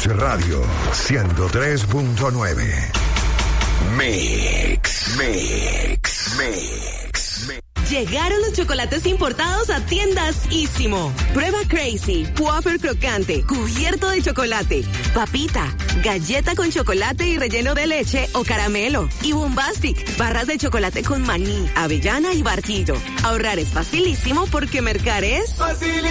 Radio 103.9. Mix. Llegaron los chocolates importados a tiendas Ísimo. Prueba Crazy, wafer crocante, cubierto de chocolate, papita, galleta con chocolate y relleno de leche o caramelo. Y Bombastic, barras de chocolate con maní, avellana y barquillo. Ahorrar es facilísimo porque mercar es... facilísimo.